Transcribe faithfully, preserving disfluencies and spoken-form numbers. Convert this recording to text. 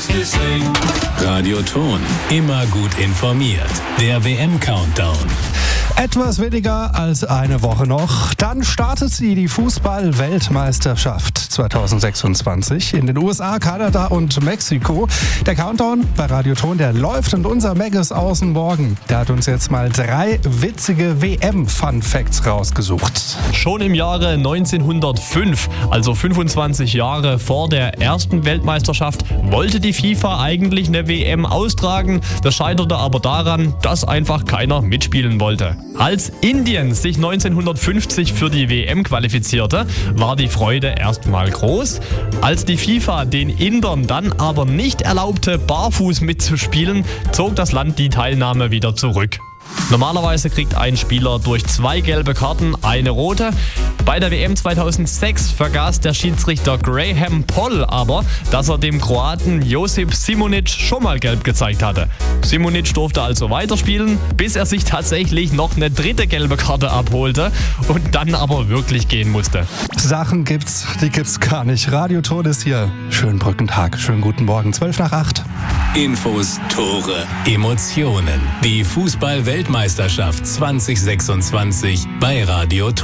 Radio Ton, immer gut informiert. Der W M-Countdown. Etwas weniger als eine Woche noch, dann startet sie, die Fußball-Weltmeisterschaft zwanzig sechsundzwanzig in den U S A, Kanada und Mexiko. Der Countdown bei Radio Ton, der läuft, und unser Megges Außen Morgen, der hat uns jetzt mal drei witzige W M-Fun-Facts rausgesucht. Schon im Jahre neunzehnhundertfünf, also fünfundzwanzig Jahre vor der ersten Weltmeisterschaft, wollte die FIFA eigentlich eine W M austragen. Das scheiterte aber daran, dass einfach keiner mitspielen wollte. Als Indien sich neunzehnhundertfünfzig für die W M qualifizierte, war die Freude erstmal groß. Als die FIFA den Indern dann aber nicht erlaubte, barfuß mitzuspielen, zog das Land die Teilnahme wieder zurück. Normalerweise kriegt ein Spieler durch zwei gelbe Karten eine rote. Bei der W M zweitausendsechs vergaß der Schiedsrichter Graham Poll aber, dass er dem Kroaten Josip Simonic schon mal gelb gezeigt hatte. Simonic durfte also weiterspielen, bis er sich tatsächlich noch eine dritte gelbe Karte abholte und dann aber wirklich gehen musste. Sachen gibt's, die gibt's gar nicht. Radio Ton ist hier. Schönen Brückentag, schönen guten Morgen, zwölf nach acht. Infos, Tore, Emotionen. Die Fußball-Weltmeisterschaft zwanzig sechsundzwanzig bei Radio Ton.